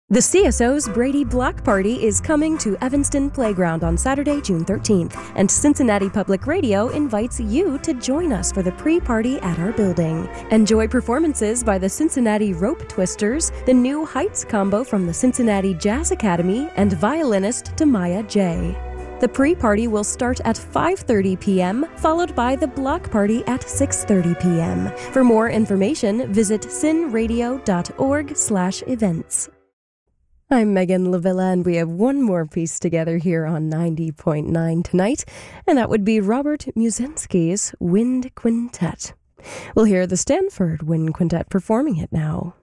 The CSO's Brady Block Party is coming to Evanston Playground on Saturday, June 13th, and Cincinnati Public Radio invites you to join us for the pre-party at our building. Enjoy performances by the Cincinnati Rope Twisters, the New Heights combo from the Cincinnati Jazz Academy, and violinist Tamaya J. The pre-party will start at 5:30 p.m., followed by the block party at 6:30 p.m. For more information, visit cinradio.org/events. I'm Megan Lavilla, and we have one more piece together here on 90.9 tonight, and that would be Robert Musinski's Wind Quintet. We'll hear the Stanford Wind Quintet performing it now.